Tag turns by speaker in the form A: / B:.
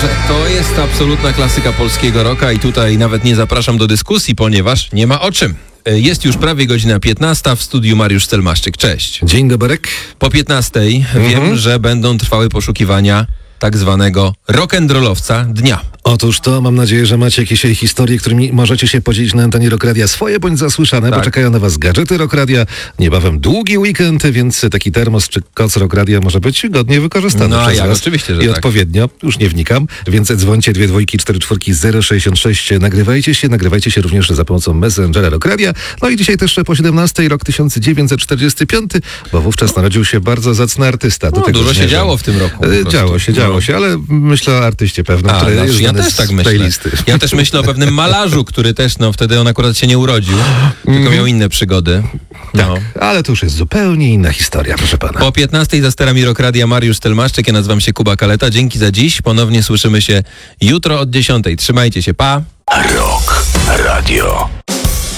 A: że to jest absolutna klasyka polskiego rocka i tutaj nawet nie zapraszam do dyskusji, ponieważ nie ma o czym. Jest już prawie godzina 15, w studiu Mariusz Stelmaszczyk. Cześć.
B: Dzień dobry.
A: Po 15 wiem, że będą trwały poszukiwania tak zwanego rock'n'rollowca dnia.
B: Otóż to, mam nadzieję, że macie jakieś historie, którymi możecie się podzielić na antenie Rock Radia, swoje bądź zasłyszane,
A: Tak.
B: bo czekają na was gadżety Rock Radia, niebawem długi weekend, więc taki termos czy koc Rock Radia może być godnie wykorzystany
A: No, a
B: przez
A: jak?
B: was.
A: Oczywiście, że
B: I
A: tak.
B: odpowiednio, już nie wnikam, więc dzwońcie 2 dwójki 4 czwórki 066, nagrywajcie się również za pomocą Messengera Rock Radia. No i dzisiaj też po 17 rok 1945, bo wówczas narodził się bardzo zacny artysta. Do
A: No,
B: tego
A: dużo się
B: zmierzam.
A: działo w tym roku. po prostu.
B: Działo się, ale myślę o artyście pewnym,
A: A,
B: który
A: no,
B: jest
A: ja
B: znany
A: też
B: z
A: tak myślę.
B: playlisty.
A: Ja też myślę o pewnym malarzu, który też, wtedy on akurat się nie urodził, tylko miał inne przygody. No.
B: Tak, ale to już jest zupełnie inna historia, proszę pana.
A: Po 15 za sterami Rock Radia Mariusz Stelmaszczyk, ja nazywam się Kuba Kaleta. Dzięki za dziś. Ponownie słyszymy się jutro od 10. Trzymajcie się, pa!
C: Rock Radio.